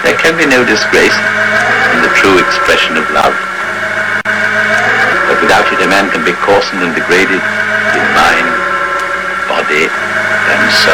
There can be no disgrace in the true expression of love. But without it a man can be coarsened and degraded in mind, body, and soul.